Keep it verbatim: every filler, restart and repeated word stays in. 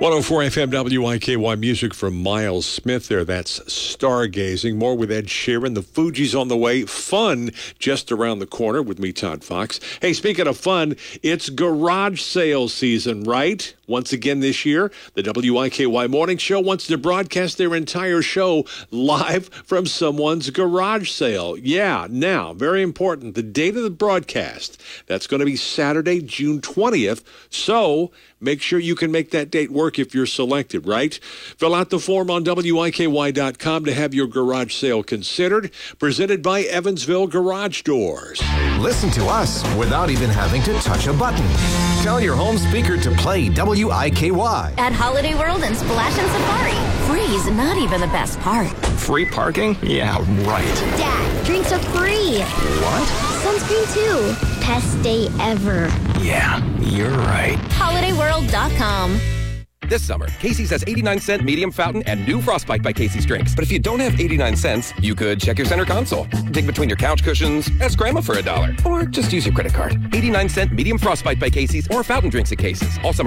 one oh four F M W I K Y music from Miles Smith there. That's Stargazing. More with Ed Sheeran. The Fugees on the way. Fun just around the corner with me, Todd Fox. Hey, speaking of fun, it's garage sale season, right? Once again this year, the W I K Y Morning Show wants to broadcast their entire show live from someone's garage sale. Yeah, now, very important, the date of the broadcast. That's going to be Saturday, June twentieth. So make sure you can make that date work if you're selected, right? Fill out the form on W I K Y dot com to have your garage sale considered. Presented by Evansville Garage Doors. Listen to us without even having to touch a button. Tell your home speaker to play W I K Y. At Holiday World and Splash and Safari. Free's not even the best part. Free parking? Yeah, right. Dad, drinks are free. What? Sunscreen too. Best day ever. Yeah, you're right. Holiday World dot com. This summer, Casey's has eighty-nine cent medium fountain and new Frostbite by Casey's drinks. But if you don't have eighty-nine cents, you could check your center console, dig between your couch cushions, ask Grandma for a dollar, or just use your credit card. eighty-nine cent medium Frostbite by Casey's or fountain drinks at Casey's all summer.